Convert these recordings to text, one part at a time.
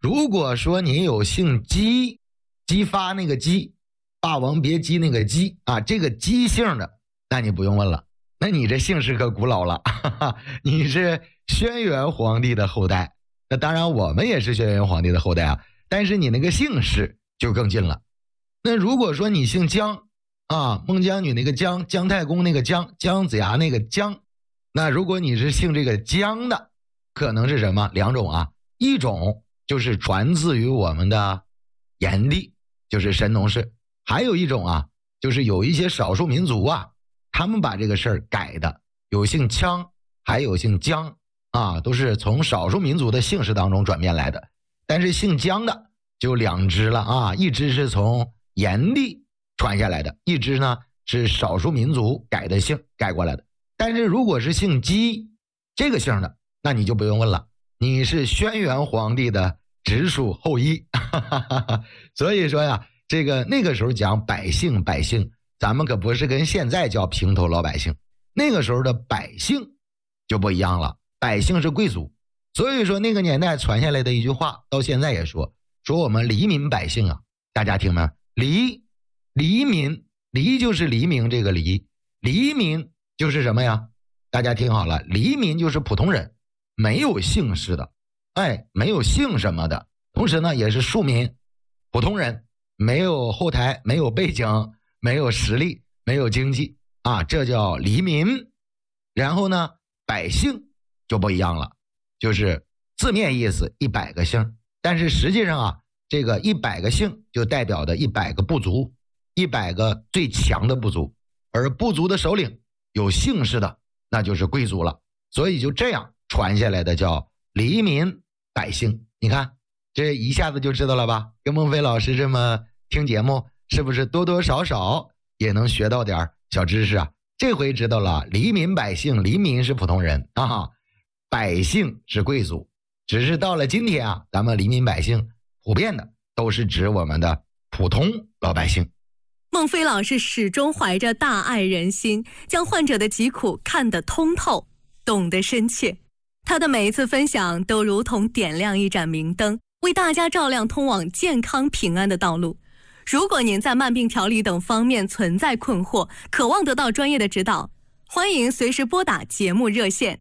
如果说你有姓姬，姬发那个姬，霸王别姬那个姬啊，这个姬姓的，那你不用问了，那你这姓氏可古老了，哈哈，你是轩辕皇帝的后代。那当然我们也是轩辕皇帝的后代啊，但是你那个姓氏就更近了。那如果说你姓姜啊，孟姜女那个姜，姜太公那个姜，姜子牙那个姜，那如果你是姓这个姜的，可能是什么？两种啊，一种就是传自于我们的炎帝，就是神农氏；还有一种啊，就是有一些少数民族啊，他们把这个事儿改的，有姓羌，还有姓姜啊，都是从少数民族的姓氏当中转变来的。但是姓姜的就两支了啊，一支是从炎帝传下来的，一支呢是少数民族改的姓改过来的。但是如果是姓姬这个姓的，那你就不用问了，你是轩辕皇帝的直属后裔。所以说呀，这个那个时候讲百姓，咱们可不是跟现在叫平头老百姓，那个时候的百姓就不一样了，百姓是贵族。所以说那个年代传下来的一句话，到现在也说我们黎民百姓啊，大家听没？黎民，黎就是黎明这个黎，黎民就是什么呀？大家听好了，黎民就是普通人，没有姓氏的，没有姓什么的，同时呢也是庶民，普通人，没有后台，没有背景，没有实力，没有经济啊，这叫黎民。然后呢，百姓就不一样了，就是字面意思100个姓，但是实际上啊，这个100个姓就代表的100个部族，100个最强的部族，而部族的首领有姓氏的，那就是贵族了。所以就这样传下来的叫黎民百姓。你看这一下子就知道了吧？跟孟非老师这么听节目，是不是多多少少也能学到点小知识啊？这回知道了，黎民百姓，黎民是普通人啊，百姓是贵族。只是到了今天啊，咱们黎民百姓普遍的都是指我们的普通老百姓。 孟非老师始终怀着大爱人心，将患者的疾苦看得通透，懂得深切。他的每一次分享都如同点亮一盏明灯，为大家照亮通往健康平安的道路。如果您在慢病调理等方面存在困惑，渴望得到专业的指导，欢迎随时拨打节目热线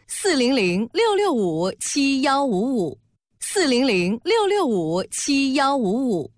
400-665-7155 400-665-7155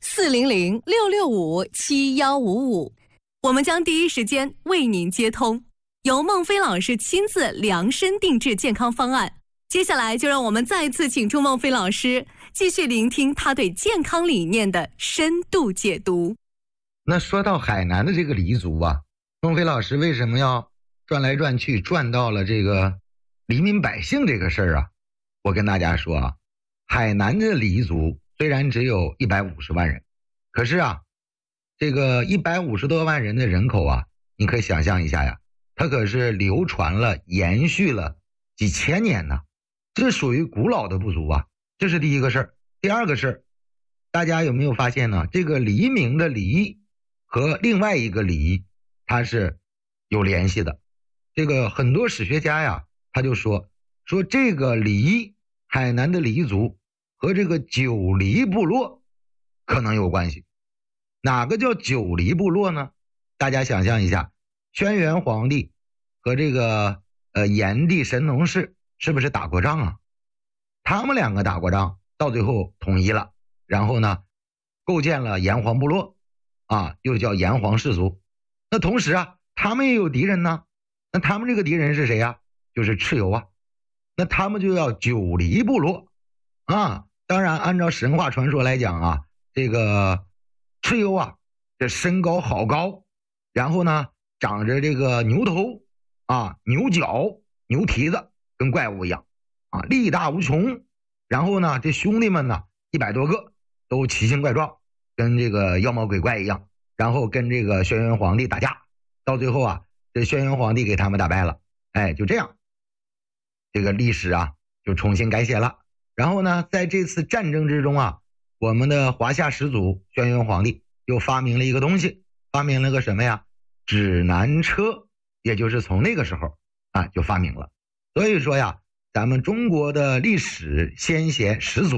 400-665-7155，我们将第一时间为您接通，由孟非老师亲自量身定制健康方案。接下来就让我们再次请出孟非老师，继续聆听他对健康理念的深度解读。 那说到海南的这个黎族啊，孟非老师为什么要转来转去转到了这个黎民百姓这个事儿啊？我跟大家说啊，海南的黎族虽然只有150万人，可是啊，这个150多万人的人口啊，你可以想象一下呀，它可是流传了延续了几千年呢，这属于古老的部族啊，这是第一个事儿。第二个事儿，大家有没有发现呢？这个黎明的黎和另外一个黎它是有联系的。这个很多史学家呀，他就说这个黎，海南的黎族和这个九黎部落可能有关系。哪个叫九黎部落呢？大家想象一下，轩辕皇帝和这个炎帝神农氏是不是打过仗啊？他们两个打过仗，到最后统一了，然后呢构建了炎黄部落啊，又叫炎黄氏族。那同时啊，他们也有敌人呢，那他们这个敌人是谁啊？就是蚩尤啊。那他们就要九黎部落啊。当然按照神话传说来讲啊，这个蚩尤啊，这身高好高，然后呢长着这个牛头啊、牛角、牛蹄子，跟怪物一样啊，力大无穷。然后呢，这兄弟们呢100多个，都奇形怪状，跟这个妖魔鬼怪一样，然后跟这个轩辕皇帝打架，到最后啊，这轩辕皇帝给他们打败了。就这样，这个历史啊就重新改写了。然后呢，在这次战争之中啊，我们的华夏始祖轩辕皇帝又发明了一个东西，发明了个什么呀？指南车，也就是从那个时候啊就发明了。所以说呀，咱们中国的历史先贤始祖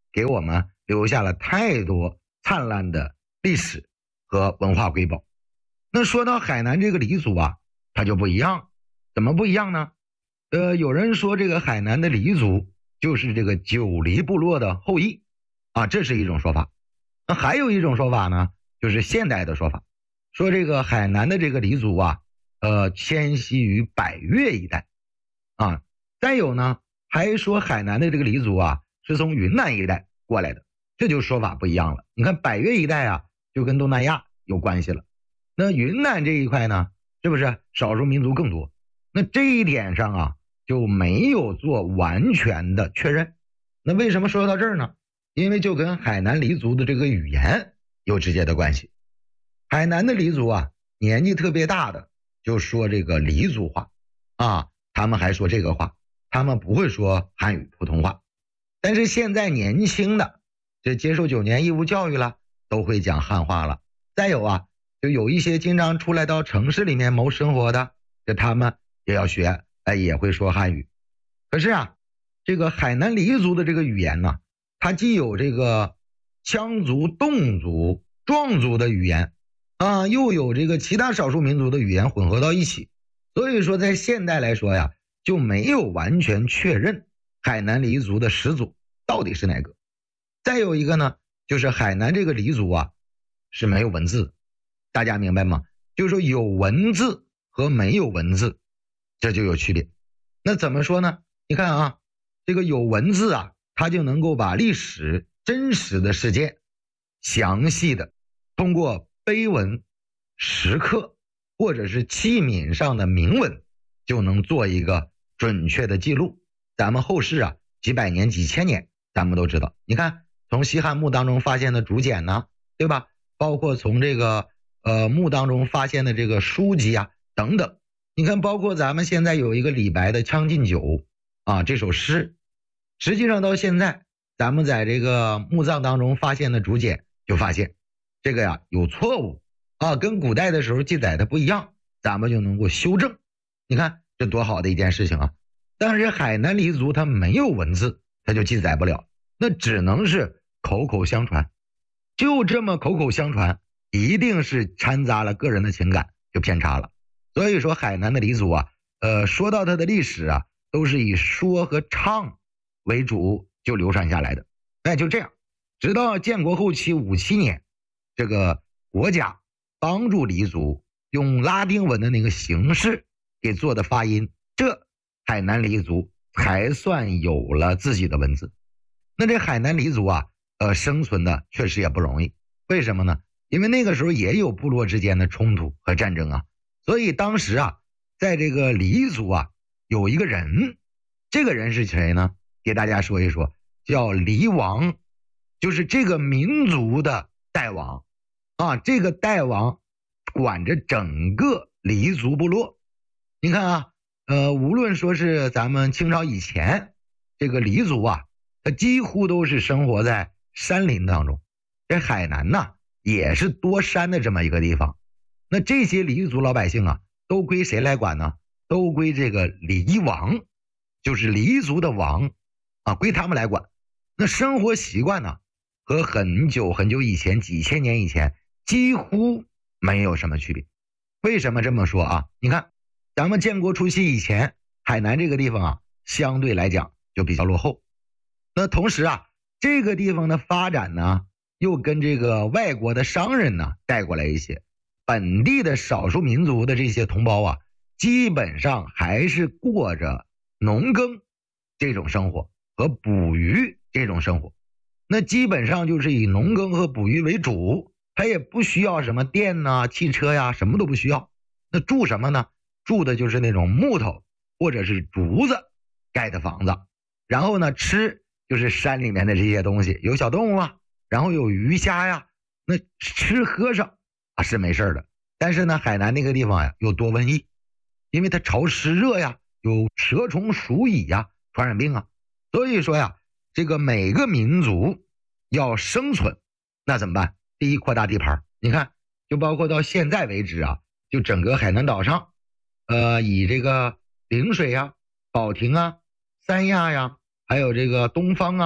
给我们留下了太多灿烂的历史和文化瑰宝。那说到海南这个黎族啊，它就不一样。怎么不一样呢？有人说这个海南的黎族就是这个九黎部落的后裔啊，这是一种说法。那还有一种说法呢，就是现代的说法，说这个海南的这个黎族啊，迁徙于百越一带啊。再有呢，还说海南的这个黎族啊，是从云南一带过来的，这就说法不一样了。你看百越一带啊，就跟东南亚有关系了。那云南这一块呢，是不是少数民族更多？那这一点上啊，就没有做完全的确认。那为什么说到这儿呢？因为就跟海南黎族的这个语言有直接的关系。海南的黎族啊，年纪特别大的就说这个黎族话啊，他们还说这个话，他们不会说汉语普通话。但是现在年轻的，这接受9年义务教育了，都会讲汉话了。再有啊，就有一些经常出来到城市里面谋生活的，这他们也要学，也会说汉语。可是啊，这个海南黎族的这个语言呢，它既有这个羌族、侗族、壮族的语言啊，又有这个其他少数民族的语言混合到一起，所以说在现代来说呀，就没有完全确认海南黎族的始祖到底是哪个。再有一个呢，就是海南这个黎族啊是没有文字，大家明白吗？就是说有文字和没有文字，这就有区别。那怎么说呢？你看啊，这个有文字啊，它就能够把历史真实的事件详细的通过碑文、石刻或者是器皿上的铭文，就能做一个准确的记录。咱们后世啊，几百年、几千年，咱们都知道。你看，从西汉墓当中发现的竹简呢，对吧？包括从这个墓当中发现的这个书籍啊等等。你看，包括咱们现在有一个李白的《将进酒》啊，这首诗，实际上到现在，咱们在这个墓葬当中发现的竹简，就发现这个呀有错误啊，跟古代的时候记载的不一样，咱们就能够修正。你看这多好的一件事情啊！但是海南黎族它没有文字，它就记载不了，那只能是口口相传。就这么口口相传，一定是掺杂了个人的情感，就偏差了。所以说海南的黎族啊，说到它的历史啊，都是以说和唱为主就流传下来的。那就这样，直到建国后期57年，这个国家帮助黎族用拉丁文的那个形式给做的发音，这海南黎族才算有了自己的文字。那这海南黎族啊，生存的确实也不容易。为什么呢？因为那个时候也有部落之间的冲突和战争啊。所以当时啊，在这个黎族啊，有一个人，这个人是谁呢？给大家说一说，叫黎王，就是这个民族的代王啊。这个代王管着整个黎族部落。你看啊，无论说是咱们清朝以前，这个黎族啊，它几乎都是生活在山林当中。这海南呢，也是多山的这么一个地方。那这些黎族老百姓啊，都归谁来管呢？都归这个黎王，就是黎族的王啊，归他们来管。那生活习惯呢，和很久很久以前，几千年以前几乎没有什么区别。为什么这么说啊？你看，咱们建国初期以前，海南这个地方啊，相对来讲就比较落后。那同时啊，这个地方的发展呢，又跟这个外国的商人呢带过来一些。本地的少数民族的这些同胞啊，基本上还是过着农耕这种生活和捕鱼这种生活。那基本上就是以农耕和捕鱼为主，他也不需要什么电啊、汽车呀，什么都不需要。那住什么呢？住的就是那种木头或者是竹子盖的房子。然后呢，吃就是山里面的这些东西，有小动物啊，然后有鱼虾呀，那吃喝上是没事的。但是呢，海南那个地方呀，又多瘟疫，因为它潮湿热呀，有蛇虫鼠蚁呀，传染病啊。所以说呀，这个每个民族要生存，那怎么办？第一，扩大地盘。你看，就包括到现在为止啊，就整个海南岛上，以这个陵水呀、保亭啊、三亚呀，还有这个东方啊，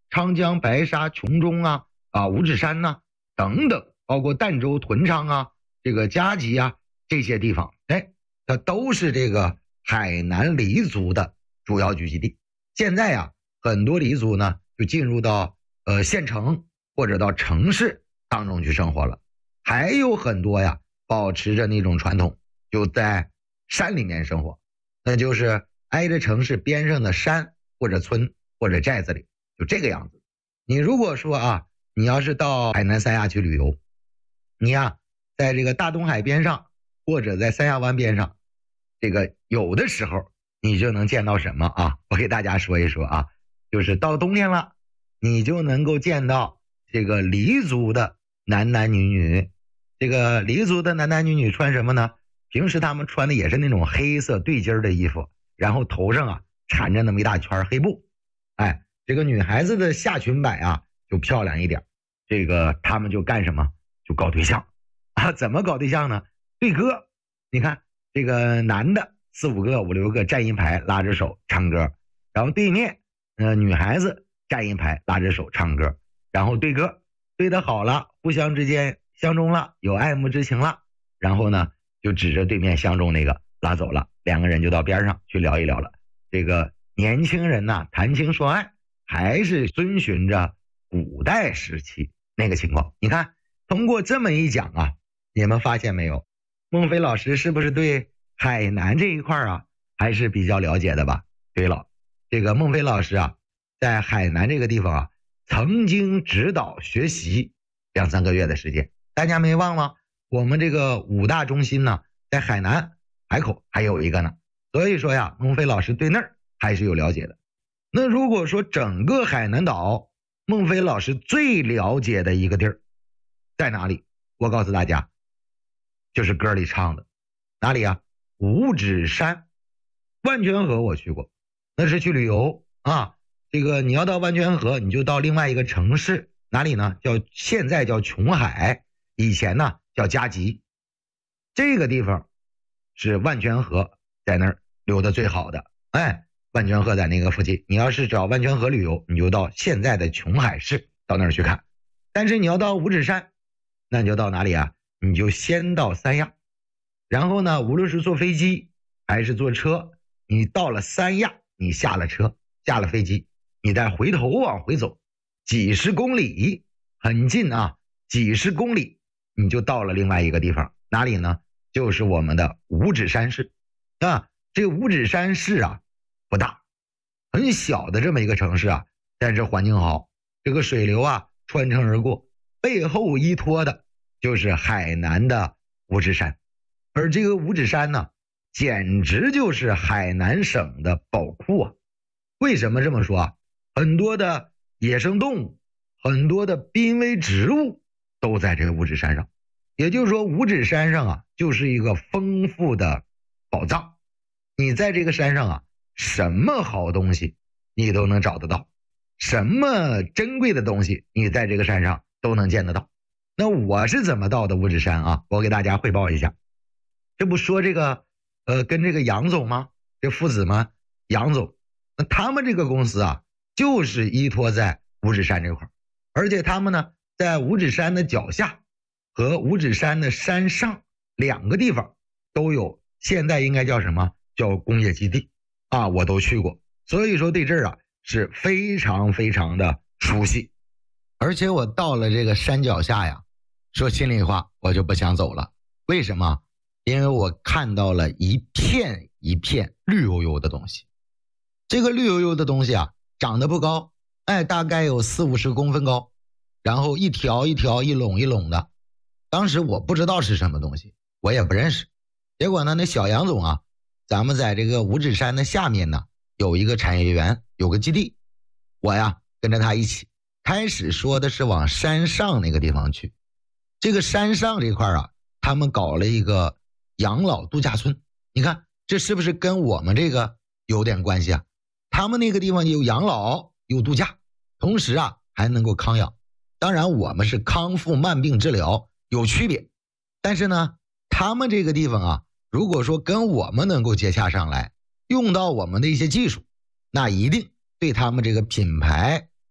昌江、白沙、琼中五指山等等，包括儋州、屯昌这个嘉集这些地方，它都是这个海南黎族的主要聚集地。现在很多黎族呢就进入到县城或者到城市当中去生活了，还有很多保持着那种传统，就在山里面生活，那就是挨着城市边上的山或者村或者寨子里，就这个样子。你如果说你要是到海南三亚去旅游，你在这个大东海边上或者在三亚湾边上，这个有的时候你就能见到什么我给大家说一说就是到冬天了，你就能够见到这个黎族的男男女女。这个黎族的男男女女穿什么呢？平时他们穿的也是那种黑色对襟的衣服，然后头上缠着那么一大圈黑布。这个女孩子的下裙摆就漂亮一点，这个他们就干什么？就搞对象怎么搞对象呢？对歌。你看这个男的4、5个、5、6个站一排拉着手唱歌，然后对面女孩子站一排拉着手唱歌，然后对歌，对得好了，互相之间相中了，有爱慕之情了，然后呢就指着对面相中那个拉走了，两个人就到边上去聊一聊了。这个年轻人谈情说爱还是遵循着古代时期那个情况。你看通过这么一讲你们发现没有，孟非老师是不是对海南这一块还是比较了解的吧？对了，这个孟非老师在海南这个地方曾经指导学习2、3个月的时间。大家没忘吗？我们这个5大中心呢在海南海口还有一个呢，所以说孟非老师对那儿还是有了解的。那如果说整个海南岛，孟非老师最了解的一个地儿在哪里？我告诉大家，就是歌里唱的哪里五指山。万泉河我去过，那是去旅游这个你要到万泉河，你就到另外一个城市，哪里呢？现在叫琼海，以前呢叫嘉集。这个地方是万泉河在那儿流的最好的。万泉河在那个附近，你要是找万泉河旅游，你就到现在的琼海市到那儿去看。但是你要到五指山，那你就到哪里你就先到三亚，然后呢无论是坐飞机还是坐车，你到了三亚，你下了车下了飞机，你再回头往回走几十公里，很近几十公里你就到了另外一个地方，哪里呢？就是我们的五指山市这个五指山市不大，很小的这么一个城市但是环境好，这个水流穿城而过，背后依托的就是海南的五指山。而这个五指山呢简直就是海南省的宝库为什么这么说很多的野生动物，很多的濒危植物都在这个五指山上。也就是说五指山上就是一个丰富的宝藏。你在这个山上什么好东西你都能找得到，什么珍贵的东西你在这个山上都能见得到。那我是怎么到的五指山我给大家汇报一下。这不说这个跟这个杨总吗？这父子吗？杨总，那他们这个公司就是依托在五指山这块，而且他们呢在五指山的脚下和五指山的山上2个地方都有，现在应该叫什么？叫工业基地我都去过，所以说对这儿是非常非常的熟悉。而且我到了这个山脚下说心里话我就不想走了。为什么？因为我看到了一片一片绿油油的东西。这个绿油油的东西长得不高，大概有40、50公分高，然后一条一条一垄一垄的。当时我不知道是什么东西，我也不认识。结果呢那小杨总咱们在这个五指山的下面呢有一个产业园，有个基地，我跟着他一起，开始说的是往山上那个地方去。这个山上这块他们搞了一个养老度假村。你看这是不是跟我们这个有点关系他们那个地方有养老有度假，同时还能够康养。当然我们是康复慢病治疗，有区别。但是呢他们这个地方如果说跟我们能够接洽上来，用到我们的一些技术，那一定对他们这个品牌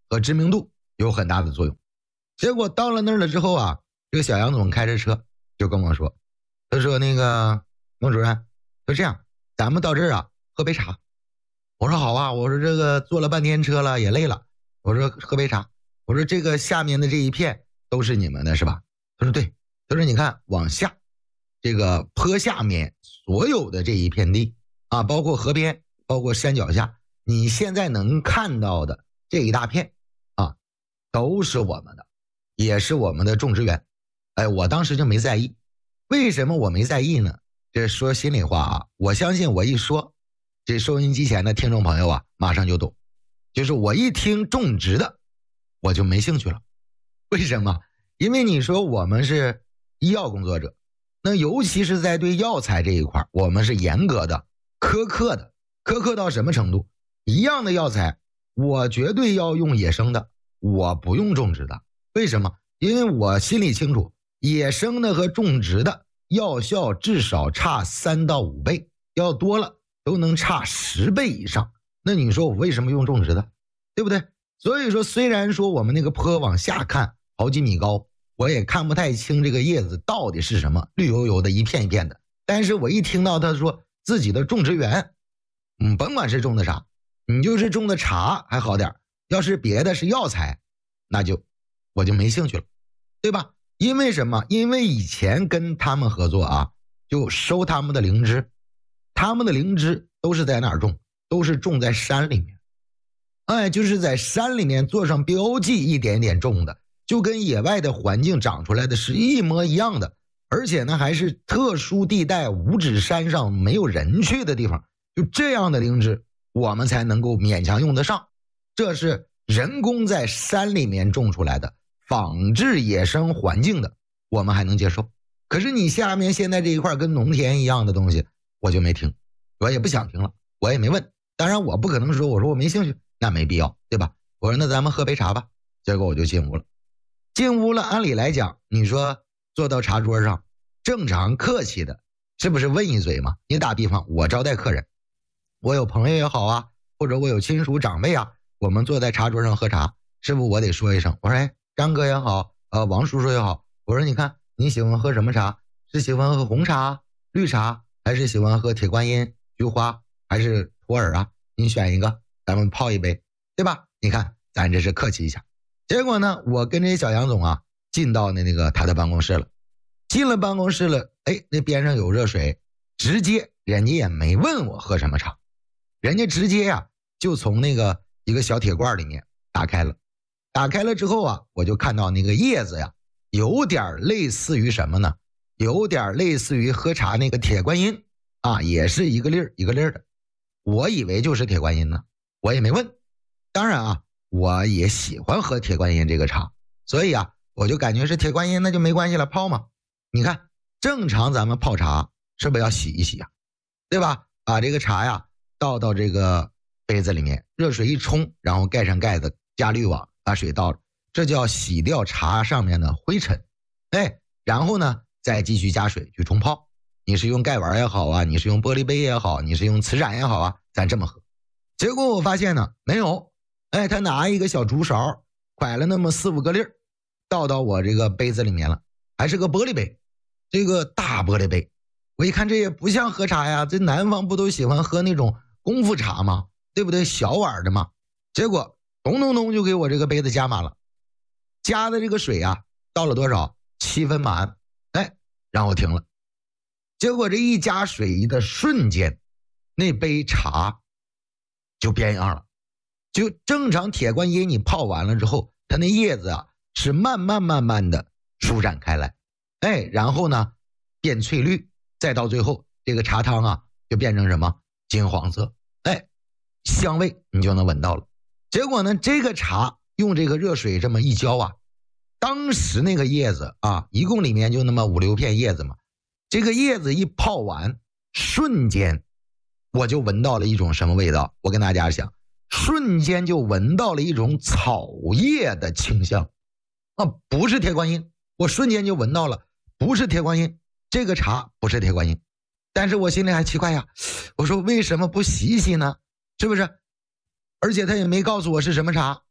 和知名度有很大的作用。结果到了那儿了之后啊，这个小杨总开着车就跟我说，他说那个孟主任，就这样，咱们到这儿啊喝杯茶。我说好啊，我说这个坐了半天车了也累了，我说喝杯茶。我说这个下面的这一片都是你们的是吧？他说对，他说你看往下这个坡下面所有的这一片地啊，包括河边，包括山脚下，你现在能看到的这一大片啊，都是我们的，也是我们的种植园。哎，我当时就没在意。为什么我没在意呢？这说心里话啊，我相信我一说，这收音机前的听众朋友啊，马上就懂。就是我一听种植的，我就没兴趣了。为什么？因为你说我们是医药工作者，那尤其是在对药材这一块，我们是严格的、苛刻的。苛刻到什么程度？一样的药材，我绝对要用野生的，我不用种植的。为什么？因为我心里清楚，野生的和种植的药效至少差3到5倍，要多了都能差10倍以上。那你说我为什么用种植的？对不对？所以说虽然说我们那个坡往下看好几米高，我也看不太清这个叶子到底是什么，绿油油的一片一片的。但是我一听到他说自己的种植园，甭管是种的啥，你就是种的茶还好点，要是别的是药材，那就我就没兴趣了，对吧？因为什么？因为以前跟他们合作啊，就收他们的灵芝，他们的灵芝都是在哪儿种？都是种在山里面。哎，就是在山里面做上标记，一点点种的，就跟野外的环境长出来的是一模一样的。而且呢，还是特殊地带五指山上没有人去的地方，就这样的灵芝我们才能够勉强用得上。这是人工在山里面种出来的，仿制野生环境的，我们还能接受。可是你下面现在这一块跟农田一样的东西，我就没听，我也不想听了，我也没问。当然我不可能说我没兴趣，那没必要，对吧？我说那咱们喝杯茶吧。结果我就进屋了。进屋了，按理来讲，你说坐到茶桌上，正常客气的，是不是问一嘴嘛？你打比方，我招待客人，我有朋友也好啊，或者我有亲属长辈啊，我们坐在茶桌上喝茶，是不是我得说一声？我说哎，张哥也好，王叔叔也好，我说你看你喜欢喝什么茶？是喜欢喝红茶、绿茶，还是喜欢喝铁观音、菊花，还是普洱啊？你选一个，咱们泡一杯，对吧？你看咱这是客气一下。结果呢，我跟这小杨总啊进到那个他的办公室了。进了办公室了，哎，那边上有热水，直接人家也没问我喝什么茶，人家直接呀就从那个一个小铁罐里面打开了。打开了之后啊，我就看到那个叶子呀，有点类似于什么呢？有点类似于喝茶那个铁观音啊，也是一个粒儿一个粒儿的。我以为就是铁观音呢，我也没问。当然啊，我也喜欢喝铁观音这个茶，所以啊，我就感觉是铁观音，那就没关系了，泡嘛。你看，正常咱们泡茶是不是要洗一洗啊？对吧？把这个茶呀倒到这个杯子里面，热水一冲，然后盖上盖子，加滤网，把水倒了，这叫洗掉茶上面的灰尘。哎，然后呢，再继续加水去冲泡。你是用盖碗也好啊，你是用玻璃杯也好，你是用瓷盏也好啊，咱这么喝。结果我发现呢，没有。哎，他拿一个小竹勺，蒯了那么4、5个粒儿，倒到我这个杯子里面了，还是个玻璃杯，这个大玻璃杯。我一看这也不像喝茶呀，这南方不都喜欢喝那种功夫茶吗？对不对？小碗的嘛。结果咚咚咚就给我这个杯子加满了，加的这个水啊，倒了多少？7分满。哎，让我停了。结果这一加水的瞬间，那杯茶就变样了。就正常铁观音你泡完了之后，它那叶子啊是慢慢的舒展开来，哎，然后呢变翠绿，再到最后这个茶汤啊就变成什么金黄色，哎，香味你就能闻到了。结果呢，这个茶用这个热水这么一浇啊，当时那个叶子啊，一共里面就那么5、6片叶子嘛，这个叶子一泡完，瞬间我就闻到了一种什么味道？我跟大家讲，瞬间就闻到了一种草叶的清香啊，不是铁观音，我瞬间就闻到了，不是铁观音，这个茶不是铁观音。但是我心里还奇怪呀，我说为什么不洗洗呢？是不是？而且他也没告诉我是什么茶，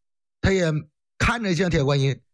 他也看着像铁观音，